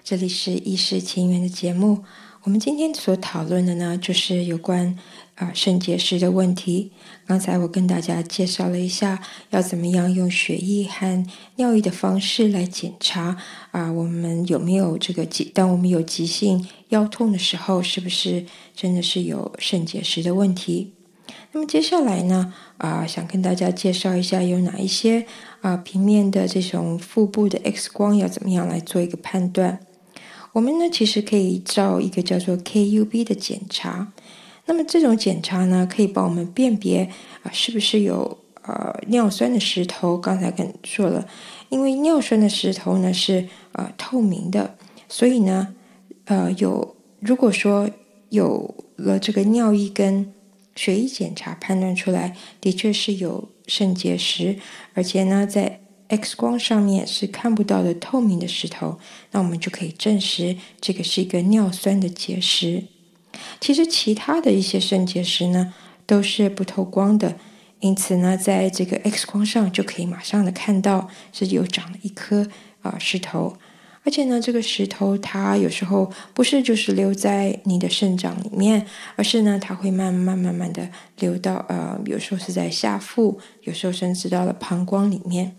这里是意识情缘的节目。我们今天所讨论的呢，就是有关肾结石的问题。刚才我跟大家介绍了一下，要怎么样用血液和尿液的方式来检查我们有没有当我们有急性腰痛的时候，是不是真的是有肾结石的问题？那么接下来呢，想跟大家介绍一下有哪一些平面的这种腹部的 X 光要怎么样来做一个判断。我们呢其实可以照一个叫做 KUB 的检查。那么这种检查呢，可以帮我们辨别是不是有尿酸的石头。刚才说了，因为尿酸的石头呢是透明的，所以呢如果说有了这个尿液跟血液检查判断出来的确是有肾结石，而且呢在 X 光上面是看不到的透明的石头，那我们就可以证实这个是一个尿酸的结石。其实其他的一些肾结石呢都是不透光的，因此呢在这个 X 光上就可以马上的看到是有长了一颗石头。而且呢这个石头它有时候不是就是留在你的肾脏里面，而是呢它会慢慢的流到有时候是在下腹，有时候甚至到了膀胱里面。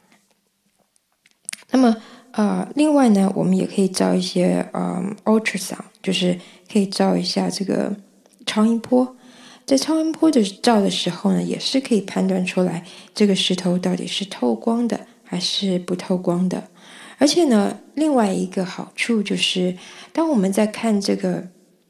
那么另外呢，我们也可以照一些ultrasound， 就是可以照一下这个超音波。在超音波的照的时候呢，也是可以判断出来这个石头到底是透光的还是不透光的。而且呢，另外一个好处就是，当我们在看这个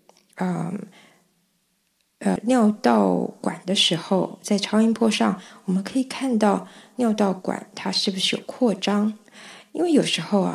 尿道管的时候，在超音波上我们可以看到尿道管它是不是有扩张。因为有时候